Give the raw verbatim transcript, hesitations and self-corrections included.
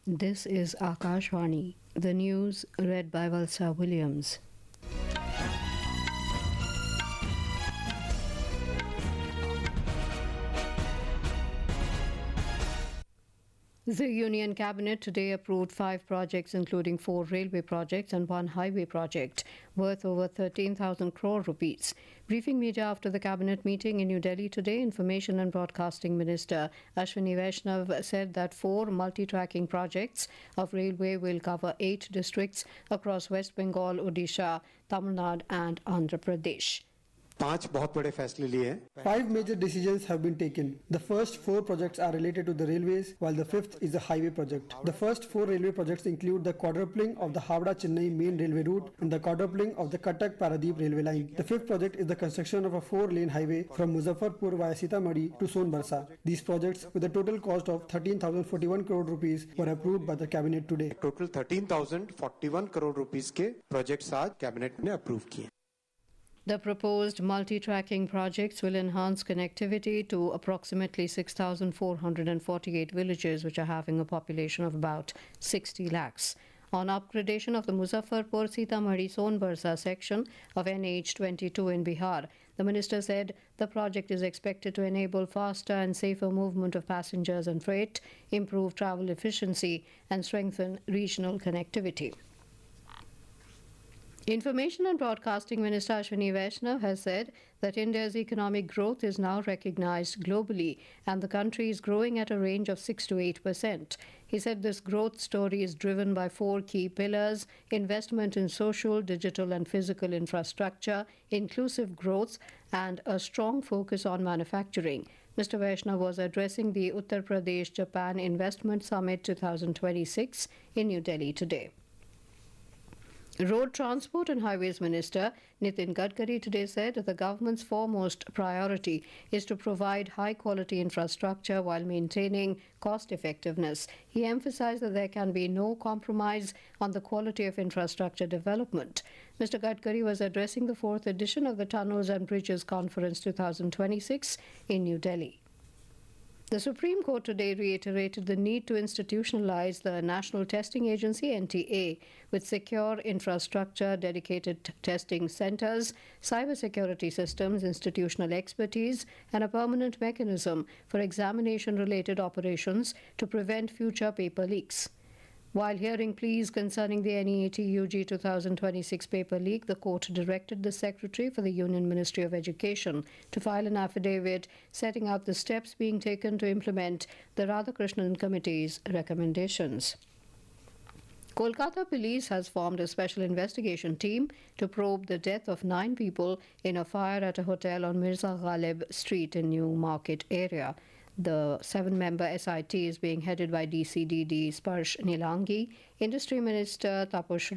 This is Akashvani, the news read by Valsa Williams. The Union Cabinet today approved five projects, including four railway projects and one highway project, worth over thirteen thousand crore rupees. Briefing media after the Cabinet meeting in New Delhi today, Information and Broadcasting Minister Ashwini Vaishnav said that four multi-tracking projects of railway will cover eight districts across West Bengal, Odisha, Tamil Nadu and Andhra Pradesh. पांच बहुत बड़े फैसले लिए हैं. Five major decisions have been taken. The first four projects are related to the railways, while the fifth is a highway project. The first four railway projects include the quadrupling of the Howrah-Chennai main railway route and the quadrupling of the Cuttack-Paradeep railway line. The fifth project is the construction of a four-lane highway from Muzaffarpur via Sitamarhi to Sonbarsa. These projects, with a total cost of thirteen thousand forty-one crore rupees, were approved by the cabinet today. Total thirteen thousand forty-one crore rupees के projects आज cabinet ने approve किए. The proposed multi-tracking projects will enhance connectivity to approximately six thousand four hundred forty-eight villages, which are having a population of about sixty lakhs. On upgradation of the Muzaffarpur-Sitamarhi-Sonbarsa section of N H twenty-two in Bihar, the minister said the project is expected to enable faster and safer movement of passengers and freight, improve travel efficiency and strengthen regional connectivity. Information and Broadcasting Minister Ashwini Vaishnav has said that India's economic growth is now recognized globally and the country is growing at a range of six to eight percent. He said this growth story is driven by four key pillars: investment in social, digital and physical infrastructure, inclusive growth and a strong focus on manufacturing. Mister Vaishnav was addressing the Uttar Pradesh-Japan Investment Summit twenty twenty-six in New Delhi today. Road Transport and Highways Minister Nitin Gadkari today said that the government's foremost priority is to provide high-quality infrastructure while maintaining cost-effectiveness. He emphasized that there can be no compromise on the quality of infrastructure development. Mister Gadkari was addressing the fourth edition of the Tunnels and Bridges Conference twenty twenty-six in New Delhi. The Supreme Court today reiterated the need to institutionalize the National Testing Agency N T A with secure infrastructure, dedicated t- testing centers, cybersecurity systems, institutional expertise, and a permanent mechanism for examination-related operations to prevent future paper leaks. While hearing pleas concerning the N E A T U G twenty twenty-six paper leak, the court directed the Secretary for the Union Ministry of Education to file an affidavit setting out the steps being taken to implement the Radhakrishnan Committee's recommendations. Kolkata Police has formed a special investigation team to probe the death of nine people in a fire at a hotel on Mirza Ghalib Street in New Market area. The seven-member S I T is being headed by D C D D Sparsh Nilangi, Industry Minister Taposh